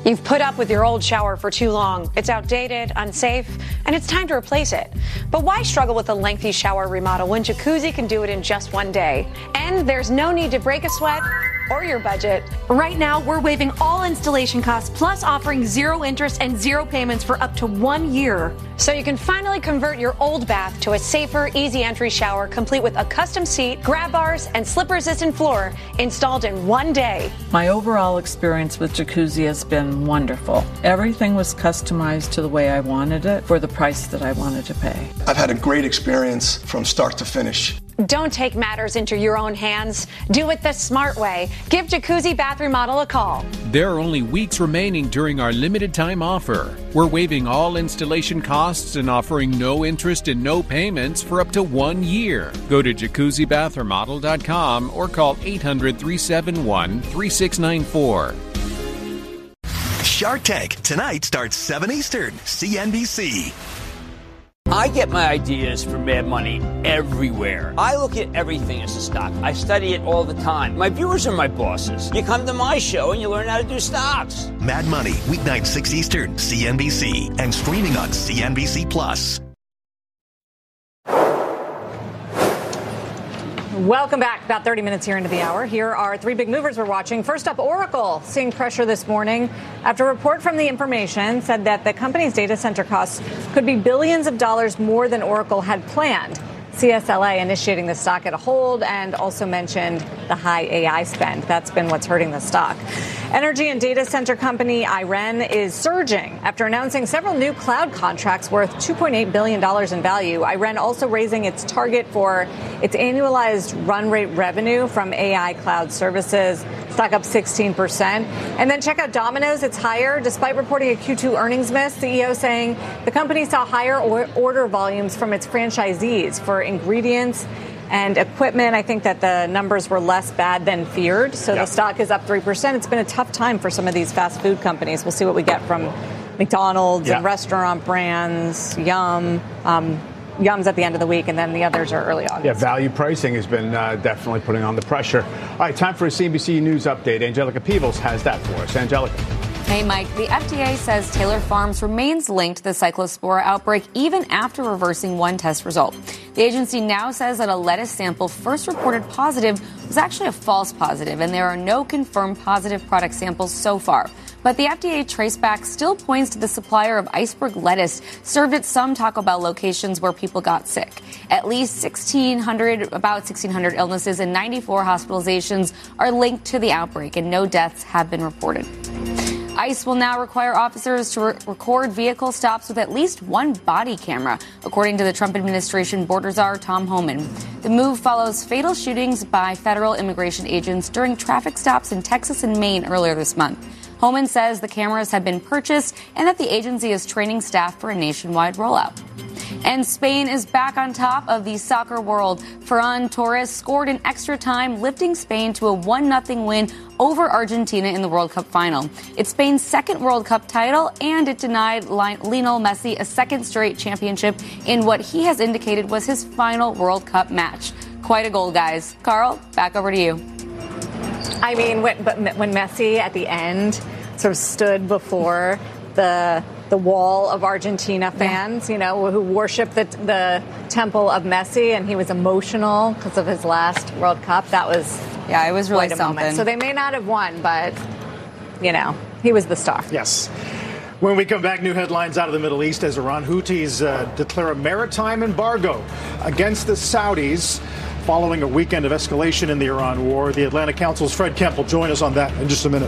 You've put up with your old shower for too long. It's outdated, unsafe, and it's time to replace it. But why struggle with a lengthy shower remodel when Jacuzzi can do it in just one day? And there's no need to break a sweat or your budget. Right now, we're waiving all installation costs, plus offering zero interest and zero payments for up to 1 year. So you can finally convert your old bath to a safer, easy entry shower, complete with a custom seat, grab bars, and slip-resistant floor installed in 1 day. My overall experience with Jacuzzi has been wonderful. Everything was customized to the way I wanted it for the price that I wanted to pay. I've had a great experience from start to finish. Don't take matters into your own hands. Do it the smart way. Give Jacuzzi Bath Remodel a call. There are only weeks remaining during our limited time offer. We're waiving all installation costs and offering no interest and no payments for up to 1 year. Go to jacuzzibathremodel.com or call 800-371-3694. Shark Tank, tonight starts 7 Eastern, CNBC. I get my ideas from Mad Money everywhere. I look at everything as a stock. I study it all the time. My viewers are my bosses. You come to my show and you learn how to do stocks. Mad Money, weeknight 6 Eastern, CNBC, and streaming on CNBC Plus. Welcome back. About 30 minutes here into the hour. Here are three big movers we're watching. First up, Oracle seeing pressure this morning after a report from The Information said that the company's data center costs could be billions of dollars more than Oracle had planned. CSLA initiating the stock at a hold and also mentioned the high AI spend. That's been what's hurting the stock. Energy and data center company IREN is surging after announcing several new cloud contracts worth $2.8 billion in value. IREN also raising its target for its annualized run rate revenue from AI cloud services. Stock up 16%. And then check out Domino's. It's higher despite reporting a Q2 earnings miss. CEO saying the company saw higher order volumes from its franchisees for ingredients and equipment. I think that the numbers were less bad than feared. So The stock is up 3%. It's been a tough time for some of these fast food companies. We'll see what we get from McDonald's and restaurant brands, Yum. Yum's at the end of the week, and then the others are early August. Yeah, value pricing has been definitely putting on the pressure. All right, time for a CNBC News update. Angelica Peebles has that for us. Angelica. Hey, Mike. The FDA says Taylor Farms remains linked to the Cyclospora outbreak even after reversing one test result. The agency now says that a lettuce sample first reported positive was actually a false positive, and there are no confirmed positive product samples so far. But the FDA traceback still points to the supplier of iceberg lettuce served at some Taco Bell locations where people got sick. At least about 1,600 illnesses and 94 hospitalizations are linked to the outbreak, and no deaths have been reported. ICE will now require officers to record vehicle stops with at least one body camera, according to the Trump administration border czar Tom Homan. The move follows fatal shootings by federal immigration agents during traffic stops in Texas and Maine earlier this month. Homan says the cameras have been purchased and that the agency is training staff for a nationwide rollout. And Spain is back on top of the soccer world. Ferran Torres scored in extra time, lifting Spain to a 1-0 win over Argentina in the World Cup final. It's Spain's second World Cup title, and it denied Lionel Messi a second straight championship in what he has indicated was his final World Cup match. Quite a goal, guys. Carl, back over to you. I mean, when Messi at the end sort of stood before the wall of Argentina fans, you know, who worship the temple of Messi, and he was emotional because of his last World Cup. That was it was really quite a something. moment. So they may not have won, but you know, he was the star. Yes. When we come back, new headlines out of the Middle East as Iran Houthis declare a maritime embargo against the Saudis following a weekend of escalation in the Iran war. The Atlantic Council's Fred Kemp will join us on that in just a minute.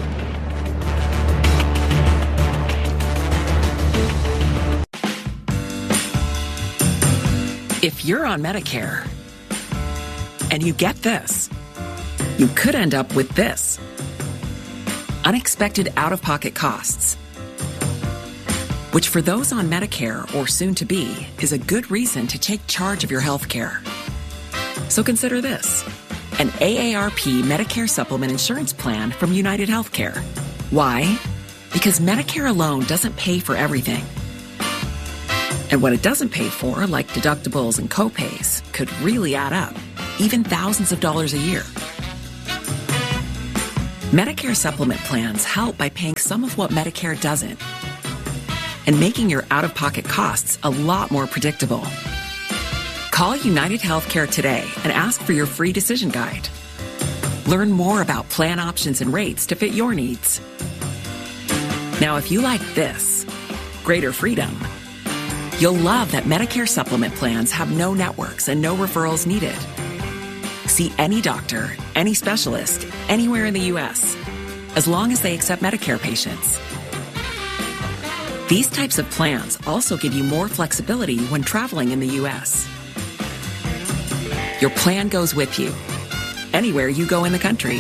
If you're on Medicare and you get this, you could end up with this. Unexpected out-of-pocket costs, which for those on Medicare or soon to be is a good reason to take charge of your health care. So consider this: an AARP Medicare Supplement Insurance Plan from United Healthcare. Why? Because Medicare alone doesn't pay for everything. And what it doesn't pay for, like deductibles and copays, could really add up, even thousands of dollars a year. Medicare supplement plans help by paying some of what Medicare doesn't and making your out-of-pocket costs a lot more predictable. Call United Healthcare today and ask for your free decision guide. Learn more about plan options and rates to fit your needs. Now, if you like this, greater freedom, you'll love that Medicare supplement plans have no networks and no referrals needed. See any doctor, any specialist, anywhere in the U.S., as long as they accept Medicare patients. These types of plans also give you more flexibility when traveling in the U.S. Your plan goes with you, anywhere you go in the country.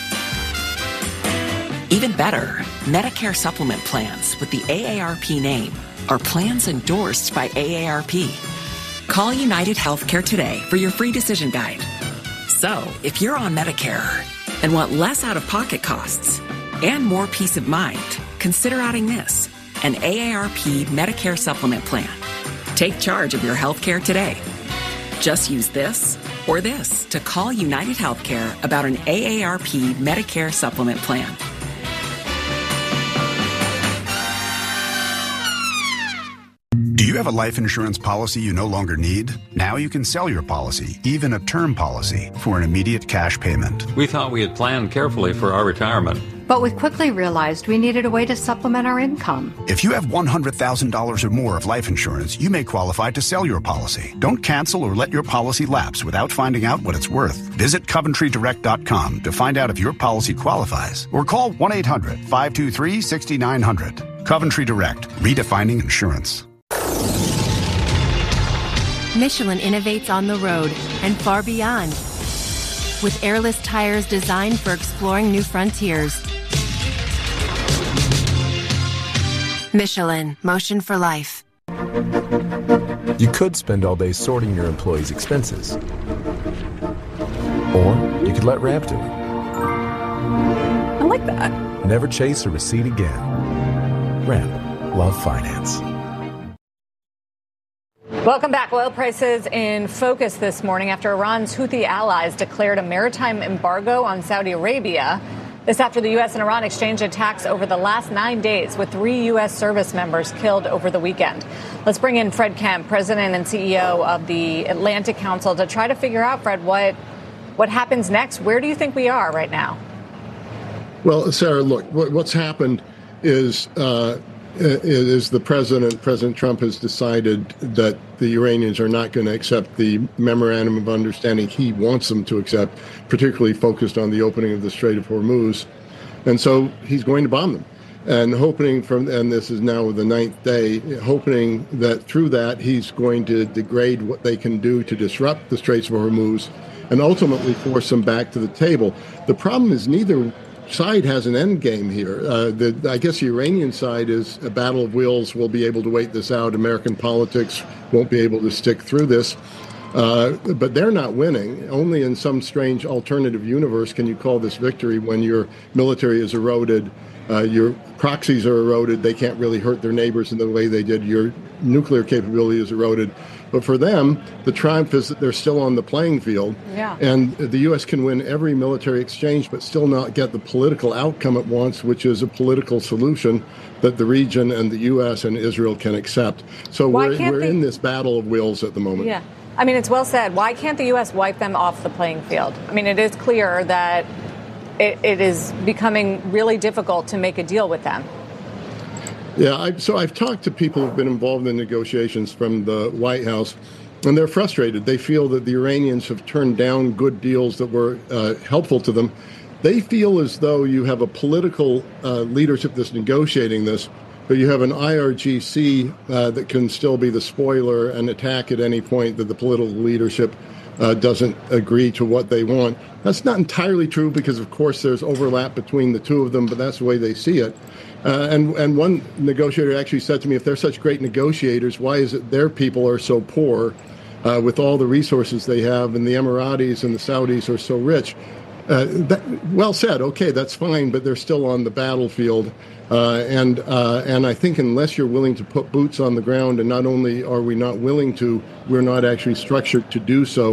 Even better, Medicare supplement plans with the AARP name are plans endorsed by AARP. Call United Healthcare today for your free decision guide. So, if you're on Medicare and want less out-of-pocket costs and more peace of mind, consider adding this, an AARP Medicare supplement plan. Take charge of your healthcare today. Just use this or this to call United Healthcare about an AARP Medicare supplement plan. Do you have a life insurance policy you no longer need? Now you can sell your policy, even a term policy, for an immediate cash payment. We thought we had planned carefully for our retirement. But we quickly realized we needed a way to supplement our income. If you have $100,000 or more of life insurance, you may qualify to sell your policy. Don't cancel or let your policy lapse without finding out what it's worth. Visit CoventryDirect.com to find out if your policy qualifies, or call 1-800-523-6900. Coventry Direct, redefining insurance. Michelin innovates on the road and far beyond, with airless tires designed for exploring new frontiers. Michelin, motion for life. You could spend all day sorting your employees' expenses. Or you could let Ramp do it. I like that. Never chase a receipt again. Ramp. Love finance. Welcome back. Oil prices in focus this morning after Iran's Houthi allies declared a maritime embargo on Saudi Arabia. This after the U.S. and Iran exchanged attacks over the last 9 days, with 3 U.S. service members killed over the weekend. Let's bring in Fred Kemp, president and CEO of the Atlantic Council, to try to figure out, Fred, what happens next. Where do you think we are right now? Well, Sarah, look, what's happened is President Trump has decided that the Iranians are not going to accept the memorandum of understanding he wants them to accept, particularly focused on the opening of the Strait of Hormuz. And so he's going to bomb them. And and this is now the 9th day, hoping that through that he's going to degrade what they can do to disrupt the Straits of Hormuz and ultimately force them back to the table. The problem is neither side has an end game here. I guess the Iranian side is a battle of wills. We'll be able to wait this out. American politics won't be able to stick through this. But they're not winning. Only in some strange alternative universe can you call this victory when your military is eroded, your proxies are eroded, they can't really hurt their neighbors in the way they did, your nuclear capability is eroded. But for them, the triumph is that they're still on the playing field. Yeah. And the U.S. can win every military exchange, but still not get the political outcome it wants, which is a political solution that the region and the U.S. and Israel can accept. So we're in this battle of wills at the moment. Yeah. I mean, it's well said. Why can't the U.S. wipe them off the playing field? I mean, it is clear that it is becoming really difficult to make a deal with them. Yeah, so I've talked to people who've been involved in negotiations from the White House, and they're frustrated. They feel that the Iranians have turned down good deals that were helpful to them. They feel as though you have a political leadership that's negotiating this, but you have an IRGC that can still be the spoiler and attack at any point that the political leadership doesn't agree to what they want. That's not entirely true because, of course, there's overlap between the two of them, but that's the way they see it. And one negotiator actually said to me, if they're such great negotiators, why is it their people are so poor with all the resources they have, and the Emiratis and the Saudis are so rich? Well said. Okay, that's fine, but they're still on the battlefield. And I think unless you're willing to put boots on the ground, and not only are we not willing to, we're not actually structured to do so,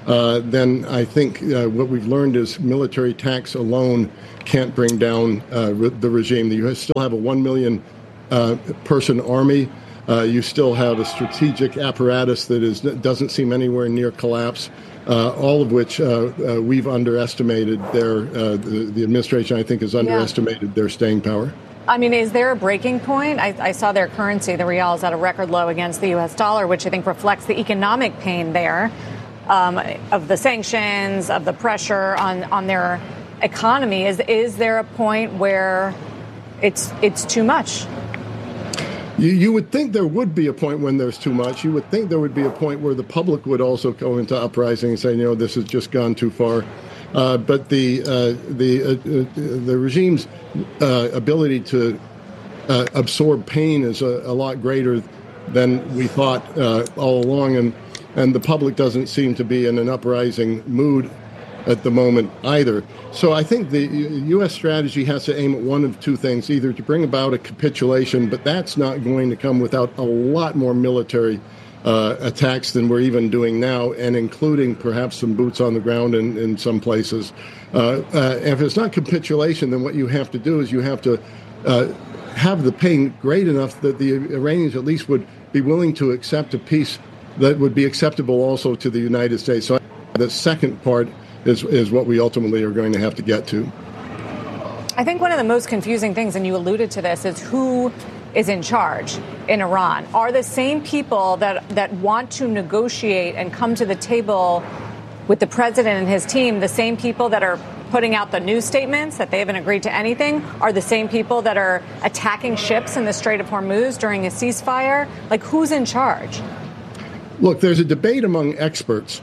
then I think what we've learned is military tax alone can't bring down the regime. You still have a 1 million person army. You still have a strategic apparatus that doesn't seem anywhere near collapse. All of which we've underestimated the administration, I think, has underestimated their staying power. I mean, is there a breaking point? I saw their currency, the real, is at a record low against the U.S. dollar, which I think reflects the economic pain there of the sanctions, of the pressure on their economy. Is there a point where it's too much? You would think there would be a point when there's too much. You would think there would be a point where the public would also go into uprising and say, this has just gone too far. But the regime's ability to absorb pain is a lot greater than we thought all along, and the public doesn't seem to be in an uprising mood at the moment either. So I think the U.S. strategy has to aim at one of two things, either to bring about a capitulation, but that's not going to come without a lot more military attacks than we're even doing now, and including perhaps some boots on the ground in some places. If it's not capitulation, then what you have to do is you have to have the pain great enough that the Iranians at least would be willing to accept a peace that would be acceptable also to the United States. So the second part is what we ultimately are going to have to get to. I think one of the most confusing things, and you alluded to this, is who is in charge in Iran. Are the same people that want to negotiate and come to the table with the president and his team, the same people that are putting out the news statements that they haven't agreed to anything, are the same people that are attacking ships in the Strait of Hormuz during a ceasefire? Like, who's in charge? Look, there's a debate among experts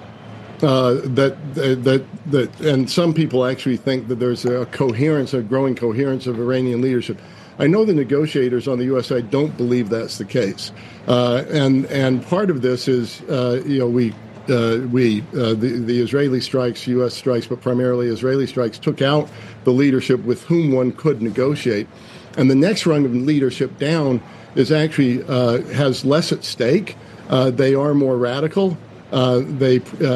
and some people actually think that there's a growing coherence of Iranian leadership. I know the negotiators on the U.S. side don't believe that's the case, and part of this is the Israeli strikes, U.S. strikes, but primarily Israeli strikes, took out the leadership with whom one could negotiate, and the next rung of leadership down is actually has less at stake. They are more radical. They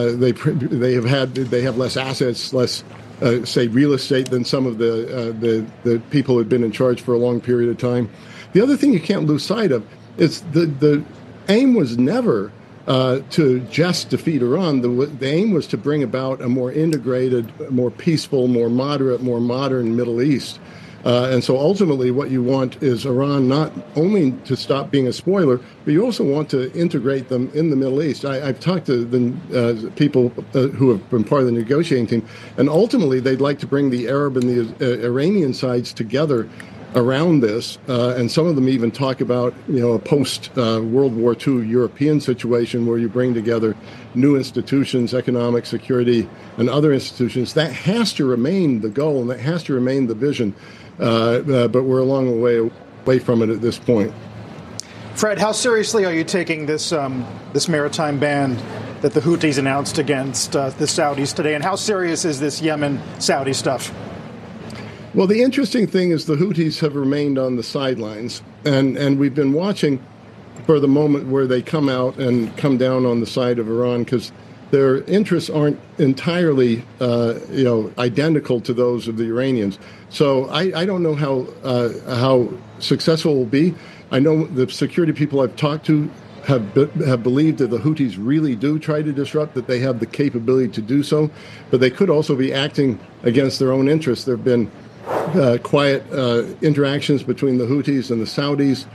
have less assets, less say real estate than some of the people who had been in charge for a long period of time. The other thing you can't lose sight of is the aim was never to just defeat Iran. The aim was to bring about a more integrated, more peaceful, more moderate, more modern Middle East. And so ultimately what you want is Iran not only to stop being a spoiler, but you also want to integrate them in the Middle East. I've talked to the people who have been part of the negotiating team, and ultimately they'd like to bring the Arab and the Iranian sides together around this. And some of them even talk about, a post-World War II European situation where you bring together new institutions, economic, security, and other institutions. That has to remain the goal, and that has to remain the vision. But we're a long way away from it at this point. Fred, how seriously are you taking this maritime ban that the Houthis announced against the Saudis today? And how serious is this Yemen-Saudi stuff? Well, the interesting thing is the Houthis have remained on the sidelines, and we've been watching for the moment where they come out and come down on the side of Iran, because their interests aren't entirely, identical to those of the Iranians. So I don't know how successful it will be. I know the security people I've talked to have believed that the Houthis really do try to disrupt, that they have the capability to do so, but they could also be acting against their own interests. There have been quiet interactions between the Houthis and the Saudis.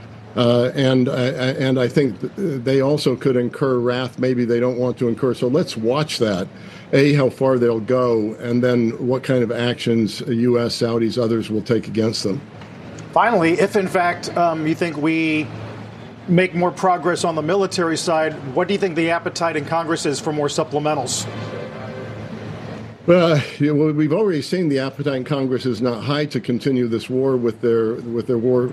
And I think they also could incur wrath maybe they don't want to incur. So let's watch that, how far they'll go, and then what kind of actions U.S., Saudis, others will take against them. Finally, if in fact you think we make more progress on the military side, what do you think the appetite in Congress is for more supplementals? Well, we've already seen the appetite in Congress is not high to continue this war with their war,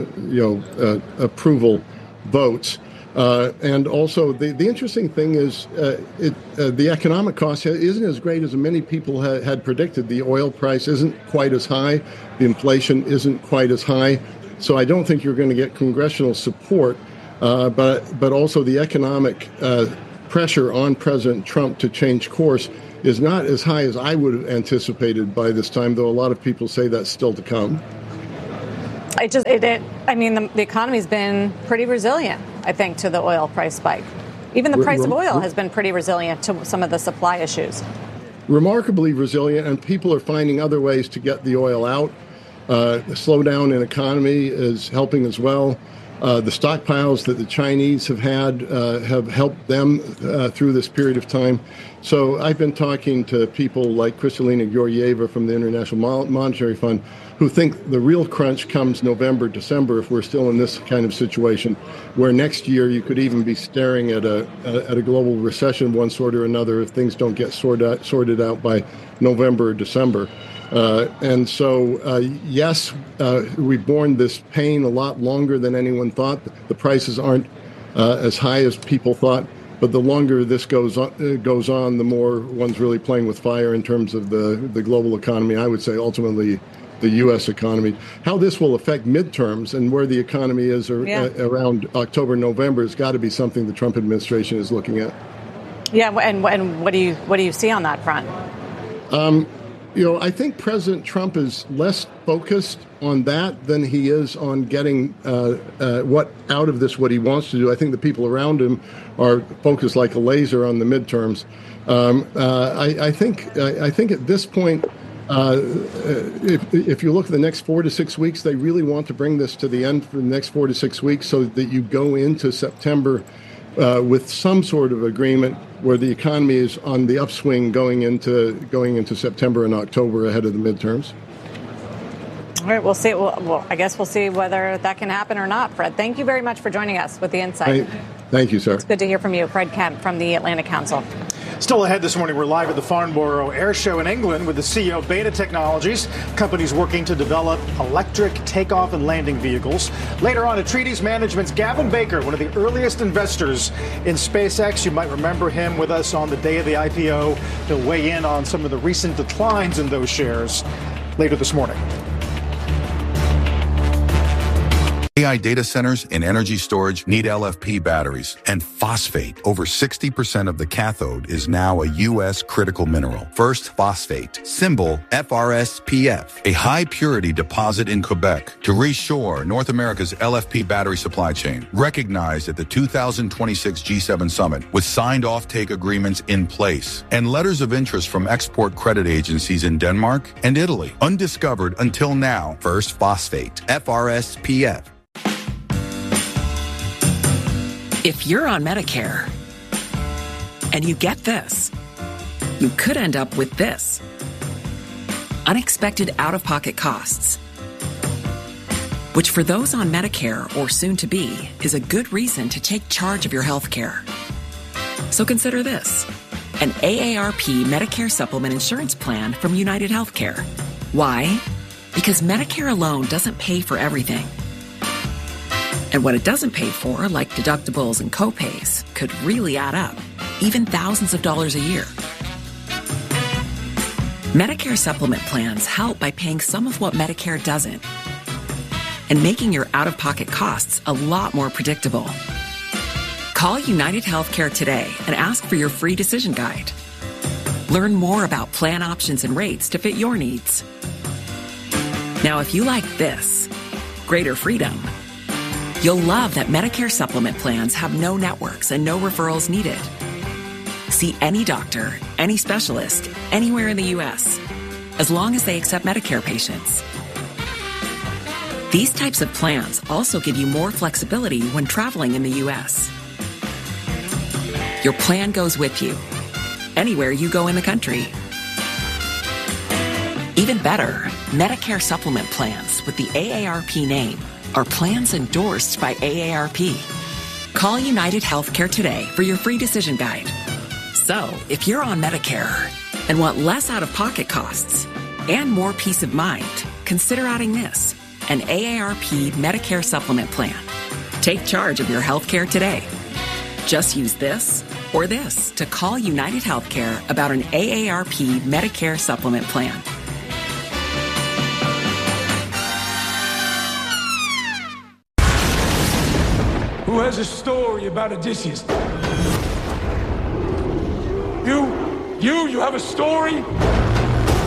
approval votes. And also, the interesting thing is the economic cost isn't as great as many people had predicted. The oil price isn't quite as high. The inflation isn't quite as high. So I don't think you're going to get congressional support. But also the economic pressure on President Trump to change course is not as high as I would have anticipated by this time, though a lot of people say that's still to come. The economy's been pretty resilient, I think, to the oil price spike. Even the price of oil has been pretty resilient to some of the supply issues. Remarkably resilient, and people are finding other ways to get the oil out. The slowdown in economy is helping as well. The stockpiles that the Chinese have had have helped them through this period of time. So I've been talking to people like Kristalina Georgieva from the International Monetary Fund who think the real crunch comes November, December, if we're still in this kind of situation, where next year you could even be staring at a global recession of one sort or another if things don't get sorted out by November or December. And so, yes, we've borne this pain a lot longer than anyone thought. The prices aren't as high as people thought, but the longer this goes on, the more one's really playing with fire in terms of the global economy. I would say ultimately the U.S. economy. How this will affect midterms and where the economy is around October, November has got to be something the Trump administration is looking at. Yeah, and what do you see on that front? I think President Trump is less focused on that than he is on getting what he wants to do. I think the people around him are focused like a laser on the midterms. I think at this point, if you look at the next 4 to 6 weeks, they really want to bring this to the end for the next 4 to 6 weeks so that you go into September with some sort of agreement where the economy is on the upswing going into September and October ahead of the midterms. All right, we'll see. Well, I guess we'll see whether that can happen or not. Fred, thank you very much for joining us with the insight. Thank you, sir. It's good to hear from you. Fred Kemp from the Atlantic Council. Still ahead this morning, we're live at the Farnborough Air Show in England with the CEO of Beta Technologies, companies working to develop electric takeoff and landing vehicles. Later on, Atreides Management's Gavin Baker, one of the earliest investors in SpaceX. You might remember him with us on the day of the IPO to weigh in on some of the recent declines in those shares later this morning. AI data centers and energy storage need LFP batteries, and phosphate, over 60% of the cathode, is now a U.S. critical mineral. First Phosphate, symbol FRSPF, a high-purity deposit in Quebec to reshore North America's LFP battery supply chain, recognized at the 2026 G7 Summit with signed offtake agreements in place and letters of interest from export credit agencies in Denmark and Italy. Undiscovered until now. First Phosphate, FRSPF. If you're on Medicare and you get this, you could end up with this. Unexpected out-of-pocket costs, which for those on Medicare or soon to be is a good reason to take charge of your health care. So consider this: an AARP Medicare Supplement Insurance Plan from United Healthcare. Why? Because Medicare alone doesn't pay for everything. And what it doesn't pay for, like deductibles and copays, could really add up, even thousands of dollars a year. Medicare supplement plans help by paying some of what Medicare doesn't and making your out-of-pocket costs a lot more predictable. Call United Healthcare today and ask for your free decision guide. Learn more about plan options and rates to fit your needs. Now, if you like this, greater freedom, you'll love that Medicare supplement plans have no networks and no referrals needed. See any doctor, any specialist, anywhere in the U.S., as long as they accept Medicare patients. These types of plans also give you more flexibility when traveling in the U.S. Your plan goes with you, anywhere you go in the country. Even better, Medicare supplement plans with the AARP name are plans endorsed by AARP. Call United Healthcare today for your free decision guide. So, if you're on Medicare and want less out-of-pocket costs and more peace of mind, consider adding this, an AARP Medicare supplement plan. Take charge of your healthcare today. Just use this or this to call United Healthcare about an AARP Medicare supplement plan. Who has a story about Odysseus? You have a story?